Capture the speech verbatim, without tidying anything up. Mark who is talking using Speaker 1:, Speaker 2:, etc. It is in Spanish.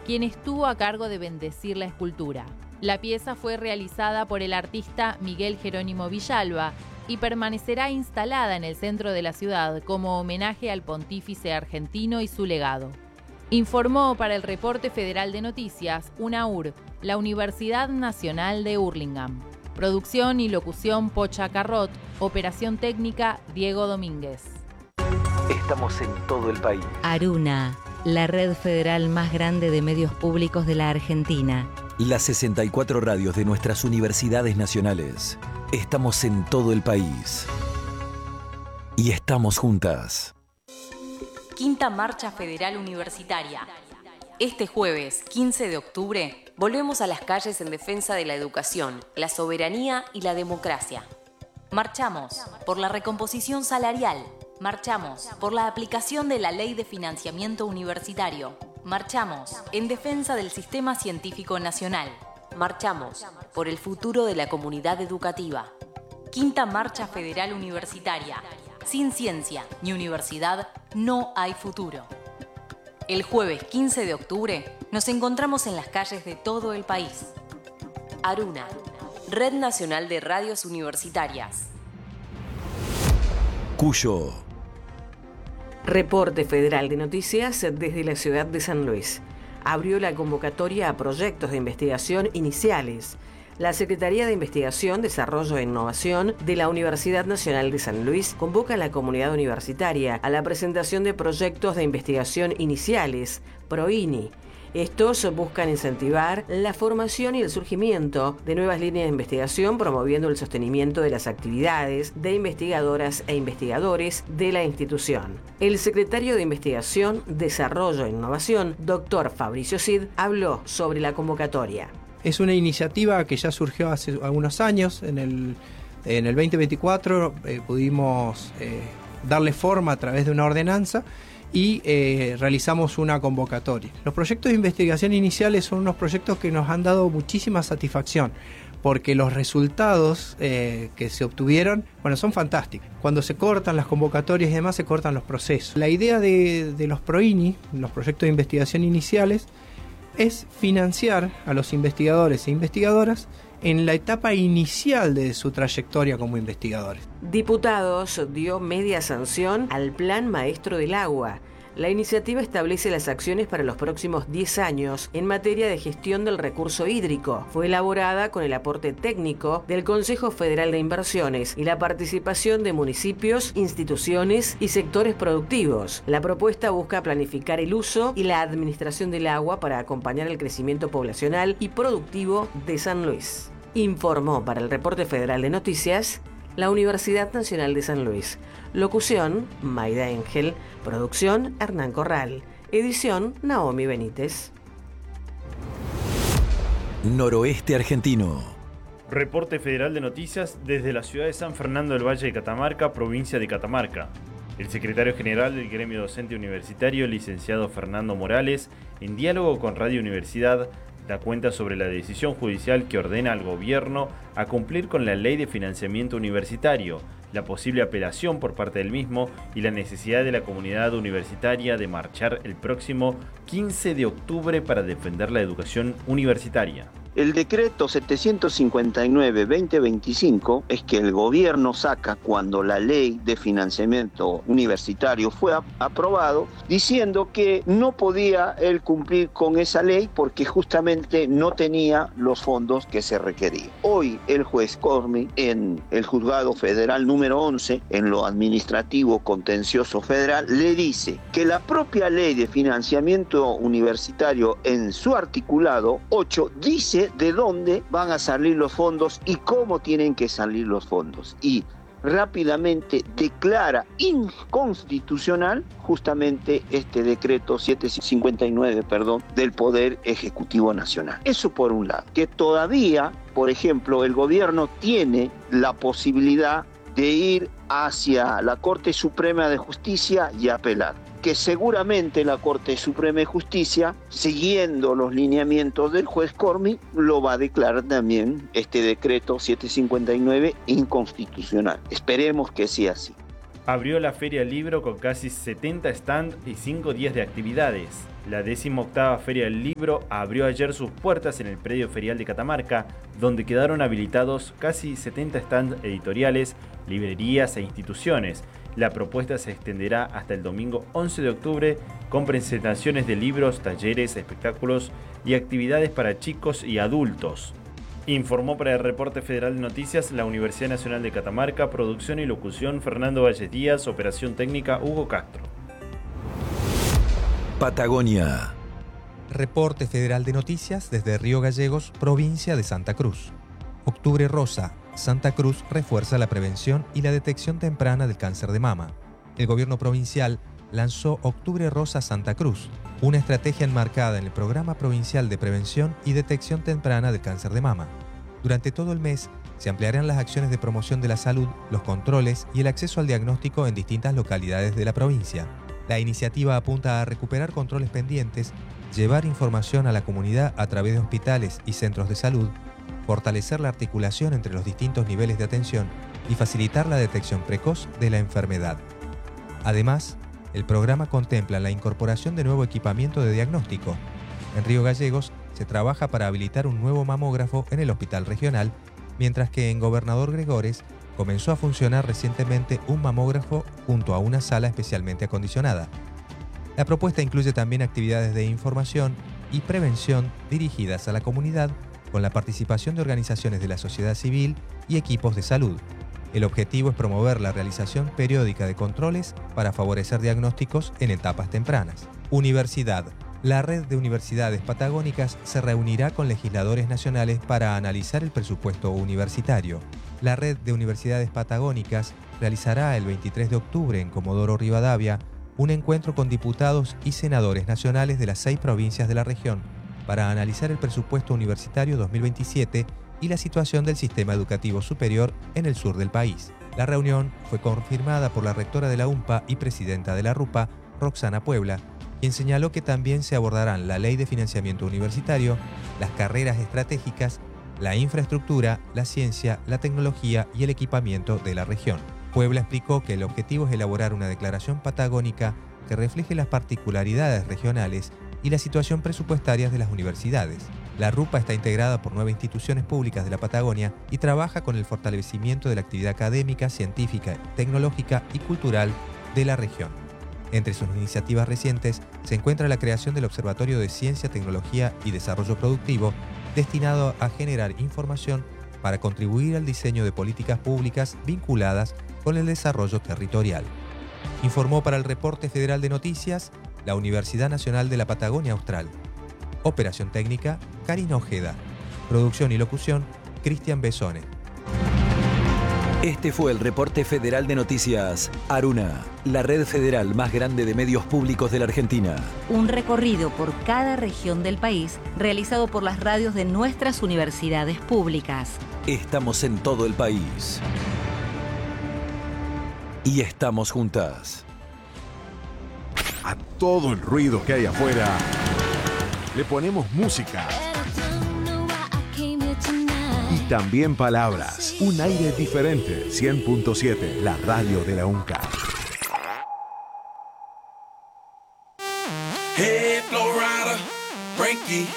Speaker 1: quien estuvo a cargo de bendecir la escultura. La pieza fue realizada por el artista Miguel Jerónimo Villalba y permanecerá instalada en el centro de la ciudad como homenaje al pontífice argentino y su legado. Informó para el Reporte Federal de Noticias UNAUR, la Universidad Nacional de Hurlingham. Producción y locución Pocha Carrot, operación técnica Diego Domínguez.
Speaker 2: Estamos en todo el país.
Speaker 3: Aruna, la red federal más grande de medios públicos de la Argentina.
Speaker 2: Las sesenta y cuatro radios de nuestras universidades nacionales. Estamos en todo el país. Y estamos juntas.
Speaker 4: Quinta Marcha Federal Universitaria. Este jueves, quince de octubre, volvemos a las calles en defensa de la educación, la soberanía y la democracia. Marchamos por la recomposición salarial. Marchamos por la aplicación de la Ley de Financiamiento Universitario. Marchamos en defensa del Sistema Científico Nacional. Marchamos por el futuro de la comunidad educativa. Quinta Marcha Federal Universitaria. Sin ciencia ni universidad no hay futuro. El jueves quince de octubre nos encontramos en las calles de todo el país. Aruna, Red Nacional de Radios Universitarias.
Speaker 2: Cuyo.
Speaker 5: Reporte Federal de Noticias desde la ciudad de San Luis. Abrió la convocatoria a proyectos de investigación iniciales. La Secretaría de Investigación, Desarrollo e Innovación de la Universidad Nacional de San Luis convoca a la comunidad universitaria a la presentación de proyectos de investigación iniciales, PROINI. Estos buscan incentivar la formación y el surgimiento de nuevas líneas de investigación, promoviendo el sostenimiento de las actividades de investigadoras e investigadores de la institución. El secretario de Investigación, Desarrollo e Innovación, doctor Fabricio Cid, habló sobre la convocatoria.
Speaker 6: Es una iniciativa que ya surgió hace algunos años. En el, en el veinte veinticuatro eh, pudimos eh, darle forma a través de una ordenanza y eh, realizamos una convocatoria. Los proyectos de investigación iniciales son unos proyectos que nos han dado muchísima satisfacción, porque los resultados eh, que se obtuvieron, bueno, son fantásticos. Cuando se cortan las convocatorias y demás, se cortan los procesos. La idea de, de los PROINI, los proyectos de investigación iniciales, es financiar a los investigadores e investigadoras en la etapa inicial de su trayectoria como investigadores.
Speaker 5: Diputados dio media sanción al Plan Maestro del Agua. La iniciativa establece las acciones para los próximos diez años en materia de gestión del recurso hídrico. Fue elaborada con el aporte técnico del Consejo Federal de Inversiones y la participación de municipios, instituciones y sectores productivos. La propuesta busca planificar el uso y la administración del agua para acompañar el crecimiento poblacional y productivo de San Luis. Informó para el Reporte Federal de Noticias la Universidad Nacional de San Luis. Locución, Maida Engel. Producción, Hernán Corral. Edición, Naomi Benítez.
Speaker 2: Noroeste Argentino.
Speaker 7: Reporte Federal de Noticias desde la ciudad de San Fernando del Valle de Catamarca, provincia de Catamarca. El secretario general del Gremio Docente Universitario, licenciado Fernando Morales, en diálogo con Radio Universidad, da cuenta sobre la decisión judicial que ordena al gobierno a cumplir con la Ley de Financiamiento Universitario, la posible apelación por parte del mismo y la necesidad de la comunidad universitaria de marchar el próximo quince de octubre para defender la educación universitaria.
Speaker 8: El decreto setecientos cincuenta y nueve guión veinte veinticinco es que el gobierno saca cuando la ley de financiamiento universitario fue ap- aprobado, diciendo que no podía él cumplir con esa ley porque justamente no tenía los fondos que se requerían. Hoy el juez Cormi, en el juzgado federal número once, en lo administrativo contencioso federal, le dice que la propia ley de financiamiento universitario en su articulado ocho dice de dónde van a salir los fondos y cómo tienen que salir los fondos. Y rápidamente declara inconstitucional justamente este decreto setecientos cincuenta y nueve, perdón, del Poder Ejecutivo Nacional. Eso por un lado. Que todavía, por ejemplo, el gobierno tiene la posibilidad de ir hacia la Corte Suprema de Justicia y apelar. Que seguramente la Corte Suprema de Justicia, siguiendo los lineamientos del juez Cormi, lo va a declarar también este decreto setecientos cincuenta y nueve inconstitucional. Esperemos que sea así.
Speaker 7: Abrió la Feria del Libro con casi setenta stands y cinco días de actividades. La decimoctava Feria del Libro abrió ayer sus puertas en el predio ferial de Catamarca, donde quedaron habilitados casi setenta stands editoriales, librerías e instituciones. La propuesta se extenderá hasta el domingo once de octubre con presentaciones de libros, talleres, espectáculos y actividades para chicos y adultos. Informó para el Reporte Federal de Noticias la Universidad Nacional de Catamarca, producción y locución Fernando Valles Díaz, operación técnica Hugo Castro.
Speaker 2: Patagonia.
Speaker 9: Reporte Federal de Noticias desde Río Gallegos, provincia de Santa Cruz. Octubre Rosa. Santa Cruz refuerza la prevención y la detección temprana del cáncer de mama. El gobierno provincial lanzó Octubre Rosa Santa Cruz, una estrategia enmarcada en el Programa Provincial de Prevención y Detección Temprana del Cáncer de Mama. Durante todo el mes se ampliarán las acciones de promoción de la salud, los controles y el acceso al diagnóstico en distintas localidades de la provincia. La iniciativa apunta a recuperar controles pendientes, llevar información a la comunidad a través de hospitales y centros de salud, fortalecer la articulación entre los distintos niveles de atención y facilitar la detección precoz de la enfermedad. Además, el programa contempla la incorporación de nuevo equipamiento de diagnóstico. En Río Gallegos se trabaja para habilitar un nuevo mamógrafo en el hospital regional, mientras que en Gobernador Gregores comenzó a funcionar recientemente un mamógrafo junto a una sala especialmente acondicionada. La propuesta incluye también actividades de información y prevención dirigidas a la comunidad con la participación de organizaciones de la sociedad civil y equipos de salud. El objetivo es promover la realización periódica de controles para favorecer diagnósticos en etapas tempranas. Universidad. La red de universidades patagónicas se reunirá con legisladores nacionales para analizar el presupuesto universitario. La red de universidades patagónicas realizará el veintitrés de octubre en Comodoro Rivadavia un encuentro con diputados y senadores nacionales de las seis provincias de la región para analizar el presupuesto universitario dos mil veintisiete y la situación del sistema educativo superior en el sur del país. La reunión fue confirmada por la rectora de la U M P A y presidenta de la RUPA, Roxana Puebla, quien señaló que también se abordarán la ley de financiamiento universitario, las carreras estratégicas, la infraestructura, la ciencia, la tecnología y el equipamiento de la región. Puebla explicó que el objetivo es elaborar una declaración patagónica que refleje las particularidades regionales y la situación presupuestaria de las universidades. La RUPA está integrada por nueve instituciones públicas de la Patagonia y trabaja con el fortalecimiento de la actividad académica, científica, tecnológica y cultural de la región. Entre sus iniciativas recientes se encuentra la creación del Observatorio de Ciencia, Tecnología y Desarrollo Productivo, destinado a generar información para contribuir al diseño de políticas públicas vinculadas con el desarrollo territorial. Informó para el Reporte Federal de Noticias la Universidad Nacional de la Patagonia Austral. Operación técnica, Karina Ojeda. Producción y locución, Cristian Besone.
Speaker 2: Este fue el Reporte Federal de Noticias Aruna, la red federal más grande de medios públicos de la Argentina.
Speaker 3: Un recorrido por cada región del país realizado por las radios de nuestras universidades públicas.
Speaker 2: Estamos en todo el país. Y estamos juntas.
Speaker 10: A todo el ruido que hay afuera, le ponemos música. Y también palabras. Un aire diferente. cien punto siete, la radio de la UNCA.
Speaker 11: Hey, Florida, Frankie.